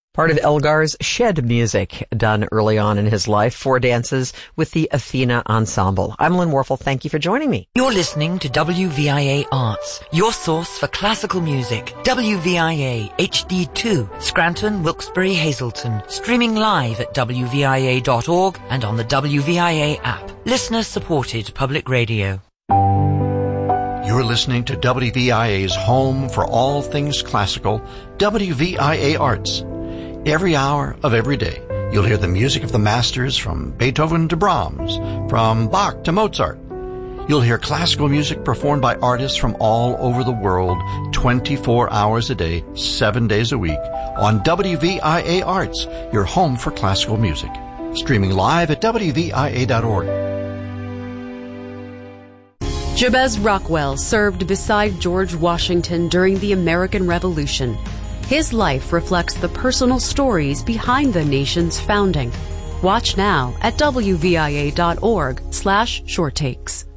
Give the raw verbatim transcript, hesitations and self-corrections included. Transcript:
Part of Elgar's shed music done early on in his life, four dances with the Athena Ensemble. I'm Lynn Warfel. Thank you for joining me. You're listening to W V I A Arts, your source for classical music. W V I A H D two, Scranton, Wilkes-Barre, Hazleton. Streaming live at W V I A dot org and on the W V I A app. Listener-supported public radio. You're listening to W V I A's home for all things classical, W V I A Arts. Every hour of every day, you'll hear the music of the masters from Beethoven to Brahms, from Bach to Mozart. You'll hear classical music performed by artists from all over the world, twenty-four hours a day, seven days a week, on W V I A Arts, your home for classical music. Streaming live at W V I A dot org. Jabez Rockwell served beside George Washington during the American Revolution. His life reflects the personal stories behind the nation's founding. Watch now at W V I A dot org slash short takes.